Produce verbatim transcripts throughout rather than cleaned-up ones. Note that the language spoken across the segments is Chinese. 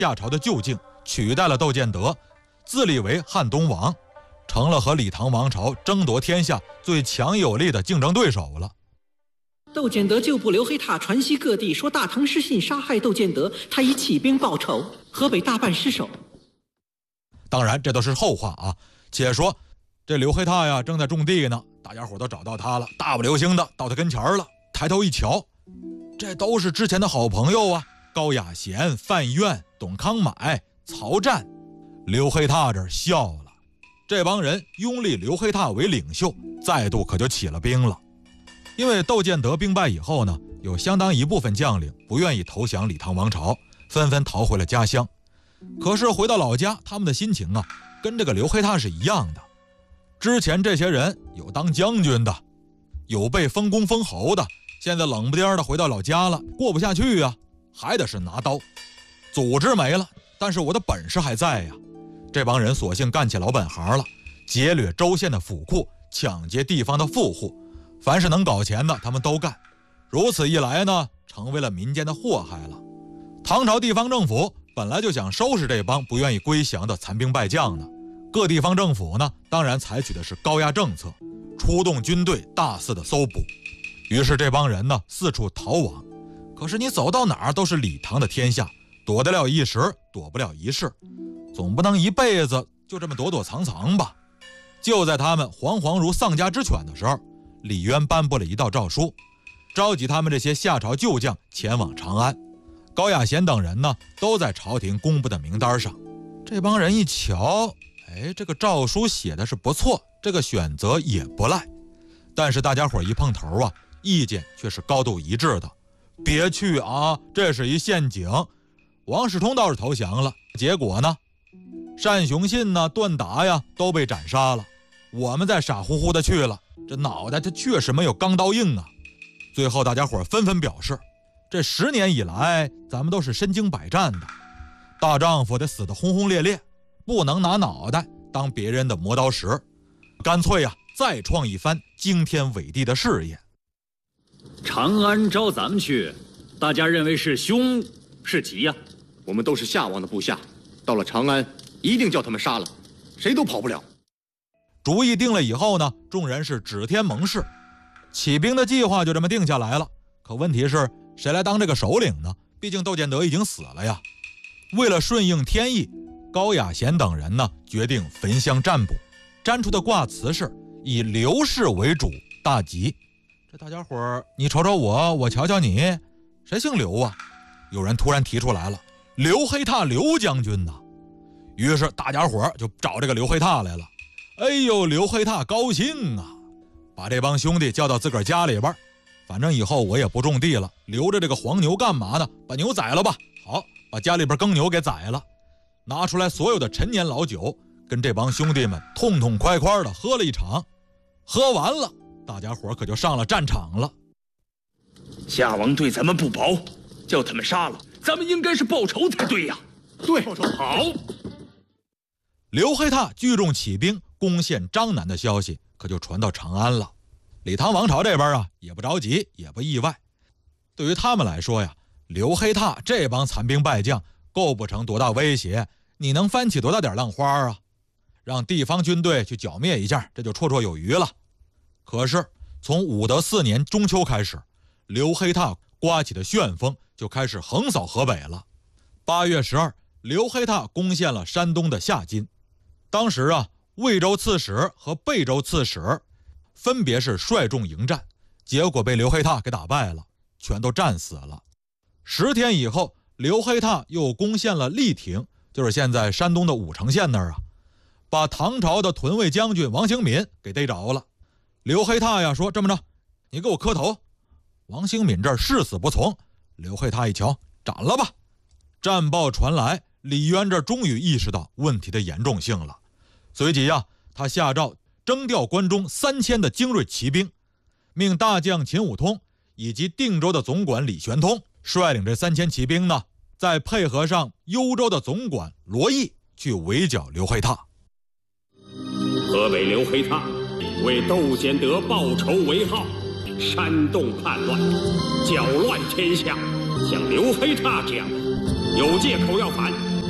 夏朝的旧境，取代了窦建德，自立为汉东王，成了和李唐王朝争夺天下最强有力的竞争对手了。 窦建德旧部刘黑闼传西各地，说大唐失信杀害窦建德，他已起兵报仇，河北大半失守。 当然这都是后话啊，且说这刘黑闼呀正在种地呢，大家伙都找到他了，大步流星的到他跟前了，抬头一瞧，这都是之前的好朋友啊，高雅贤、范苑、董康买、曹湛。刘黑闼这笑了，这帮人拥立刘黑闼为领袖，再度可就起了兵了。因为窦建德兵败以后呢，有相当一部分将领不愿意投降李唐王朝，纷纷逃回了家乡。可是回到老家，他们的心情啊跟这个刘黑闼是一样的。之前这些人有当将军的，有被封公封侯的，现在冷不丁的回到老家了，过不下去啊，还得是拿刀。组织没了，但是我的本事还在呀。这帮人索性干起老本行了，劫掠州县的府库，抢劫地方的富户，凡是能搞钱的他们都干。如此一来呢，成为了民间的祸害了。唐朝地方政府本来就想收拾这帮不愿意归降的残兵败将呢，各地方政府呢当然采取的是高压政策，出动军队大肆的搜捕。于是这帮人呢四处逃亡，可是你走到哪儿都是李唐的天下，躲得了一时，躲不了一世，总不能一辈子就这么躲躲藏藏吧。就在他们惶惶如丧家之犬的时候，李渊颁布了一道诏书，召集他们这些夏朝旧将前往长安。高雅贤等人呢都在朝廷公布的名单上。这帮人一瞧，哎，这个诏书写的是不错，这个选择也不赖。但是大家伙一碰头啊，意见却是高度一致的。别去啊，这是一陷阱。王世充倒是投降了，结果呢，单雄信呢、段达呀都被斩杀了。我们再傻乎乎的去了，这脑袋它确实没有钢刀硬啊。最后大家伙纷纷表示，这十年以来咱们都是身经百战的，大丈夫得死得轰轰烈烈，不能拿脑袋当别人的磨刀石，干脆呀再创一番惊天伟地的事业。 长安招咱们去，大家认为是凶是吉呀？ 我们都是夏王的部下，到了长安一定叫他们杀了，谁都跑不了。 主意定了以后呢，众人是指天盟誓，起兵的计划就这么定下来了。可问题是谁来当这个首领呢？毕竟窦建德已经死了呀。为了顺应天意，高雅贤等人呢决定焚香占卜，占出的卦辞是以刘氏为主，大吉。这大家伙儿，你瞅瞅我，我瞧瞧你，谁姓刘啊？有人突然提出来了，刘黑闼刘将军呐。于是大家伙儿就找这个刘黑闼来了。哎呦，刘黑闼高兴啊，把这帮兄弟叫到自个儿家里边，反正以后我也不种地了，留着这个黄牛干嘛呢？把牛宰了吧。好，把家里边耕牛给宰了，拿出来所有的陈年老酒，跟这帮兄弟们痛痛快快的喝了一场。喝完了，大家伙可就上了战场了。 夏王对咱们不薄，叫他们杀了，咱们应该是报仇才对呀。 对，报仇好。 刘黑闼聚众起兵攻陷张南的消息可就传到长安了。李唐王朝这边啊也不着急，也不意外。对于他们来说呀，刘黑闼这帮残兵败将构不成多大威胁，你能翻起多大点浪花啊？让地方军队去剿灭一下，这就绰绰有余了。可是从武德四年中秋开始，刘黑闼刮起的旋风就开始横扫河北了。八月十二，刘黑闼攻陷了山东的夏津。当时啊，魏州刺史和贝州刺史分别是率众迎战，结果被刘黑闼给打败了，全都战死了。十天以后，刘黑闼又攻陷了澧庭，就是现在山东的武城县那儿啊，把唐朝的屯卫将军王兴敏给逮着了。刘黑闼呀说，这么着，你给我磕头。王兴敏这儿誓死不从。刘黑闼一瞧，斩了吧。战报传来，李渊这终于意识到问题的严重性了。随即呀，他下诏征调关中三千的精锐骑兵，命大将秦武通以及定州的总管李玄通率领这三千骑兵呢，再配合上幽州的总管罗毅去围剿刘黑闼。 河北刘黑闼为窦建德报仇为号，煽动叛乱，搅乱天下。像刘黑闼这样的有借口要反，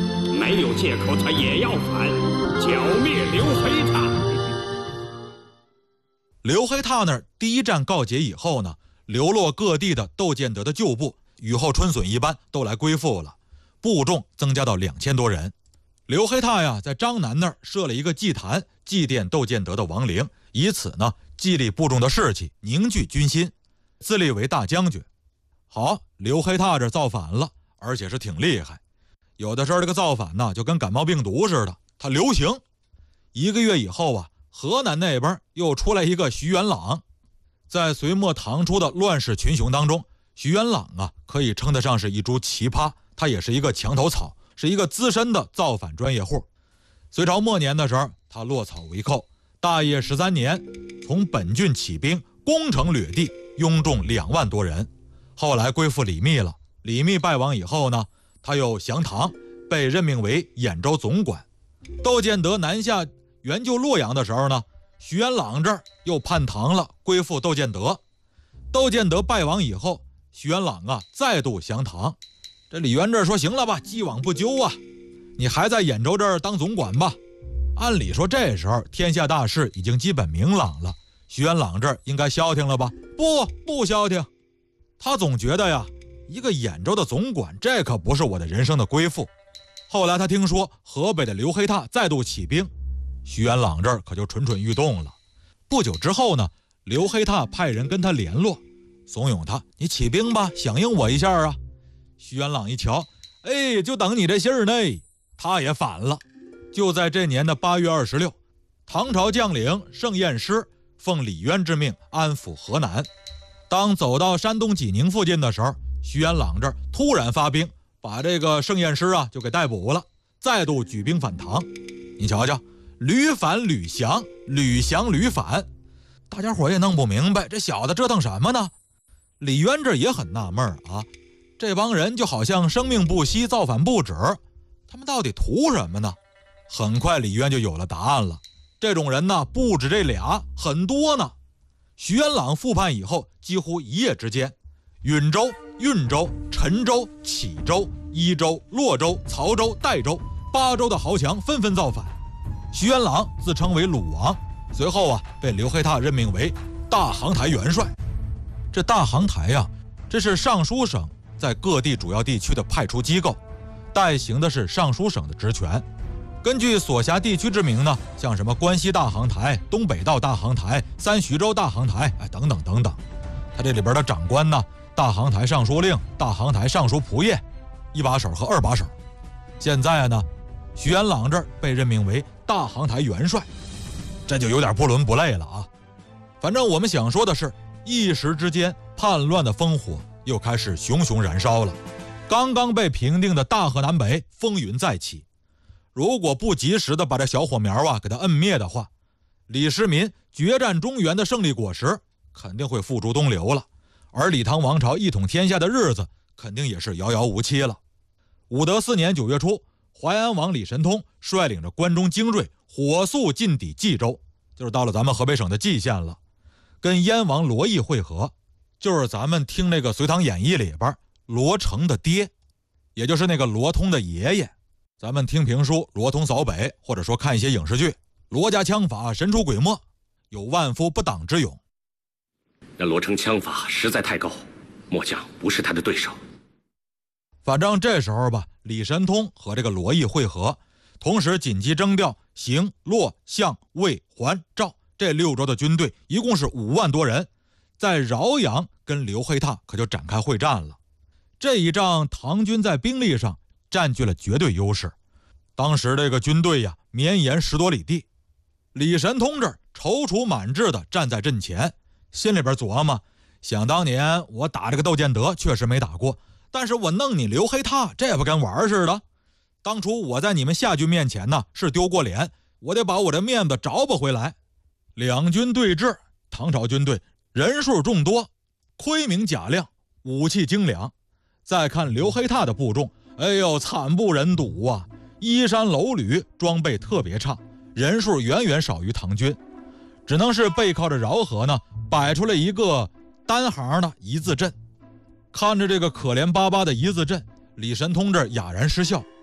没有借口，他也要反，剿灭刘黑闼。 刘黑闼那儿第一战告捷以后呢，流落各地的窦建德的旧部雨后春笋一般都来归附了，部众增加到两千多人。刘黑闼呀，在张南那儿设了一个祭坛，祭奠窦建德的亡灵，以此呢激励部众的士气，凝聚军心，自立为大将军。好，刘黑闼这造反了，而且是挺厉害。有的时候这个造反呢，就跟感冒病毒似的，它流行。一个月以后啊，河南那边又出来一个徐元朗。在隋末唐初的乱世群雄当中，徐元朗啊，可以称得上是一株奇葩，他也是一个墙头草，是一个资深的造反专业户。隋朝末年的时候，他落草为寇，大业十三年，从本郡起兵，攻城掠地，拥众两万多人。后来归附李密了，李密败亡以后呢，他又降唐，被任命为兖州总管。窦建德南下援救洛阳的时候呢，徐元朗这儿又叛唐了，归附窦建德。窦建德败亡以后，徐元朗啊再度降唐。这李渊这儿说行了吧，既往不咎啊，你还在兖州这儿当总管吧。按理说这时候天下大势已经基本明朗了，徐元朗这儿应该消停了吧？不，不消停。他总觉得呀，一个兖州的总管，这可不是我的人生的归附。后来他听说河北的刘黑闼再度起兵，徐元朗这儿可就蠢蠢欲动了。不久之后呢，刘黑闼派人跟他联络，怂恿他，你起兵吧，响应我一下啊。徐元朗一瞧，哎，就等你这信儿呢，他也反了。就在这年的八月二十六，唐朝将领盛彦师奉李渊之命安抚河南。当走到山东济宁附近的时候，徐元朗这儿突然发兵，把这个盛彦师啊就给逮捕了，再度举兵反唐。你瞧瞧，屡反屡降，屡降屡反，大家伙也弄不明白这小子折腾什么呢？李渊这也很纳闷啊，这帮人就好像生命不息，造反不止，他们到底图什么呢？很快李渊就有了答案了，这种人呢不止这俩，很多呢。徐元朗复叛以后，几乎一夜之间，允州、运州、陈州、启州、伊州、洛州、曹州、代州八州的豪强纷纷造反。徐元朗自称为鲁王，随后啊被刘黑闼任命为大行台元帅。这大行台呀、啊，这是尚书省在各地主要地区的派出机构，代行的是尚书省的职权。根据所辖地区之名呢，像什么关西大行台、东北道大行台、三徐州大行台，哎，等等等等。他这里边的长官呢，大行台尚书令、大行台尚书仆射，一把手和二把手。现在呢，徐元朗这儿被任命为大行台元帅，这就有点不伦不类了啊。反正我们想说的是，一时之间叛乱的烽火又开始熊熊燃烧了。刚刚被平定的大河南北风云再起，如果不及时的把这小火苗啊给它摁灭的话，李世民决战中原的胜利果实肯定会付诸东流了，而李唐王朝一统天下的日子肯定也是遥遥无期了。武德四年九月初，淮安王李神通率领着关中精锐火速进抵冀州，就是到了咱们河北省的蓟县了，跟燕王罗毅会合，就是咱们听那个《隋唐演义》里边罗成的爹，也就是那个罗通的爷爷。咱们听评书罗通扫北，或者说看一些影视剧，罗家枪法神出鬼没，有万夫不挡之勇。 那罗成枪法实在太高，末将不是他的对手。 反正这时候吧，李神通和这个罗毅会合，同时紧急征调邢、洛、象、魏、环、赵这六州的军队，一共是五万多人，在饶阳跟刘黑闼可就展开会战了。这一仗唐军在兵力上占据了绝对优势，当时这个军队呀绵延十多里地。李神通这儿踌躇满志地站在阵前，心里边琢磨，想当年我打这个窦建德确实没打过，但是我弄你刘黑闼，这不跟玩似的。当初我在你们夏军面前呢是丢过脸，我得把我的面子找补回来。两军对峙，唐朝军队人数众多，盔明甲亮，武器精良。再看刘黑闼的部众，哎呦，惨不忍睹啊！衣衫褴褛，装备特别差，人数远远少于唐军，只能是背靠着饶河呢，摆出了一个单行的一字阵。看着这个可怜巴巴的一字阵，李神通这哑然失笑，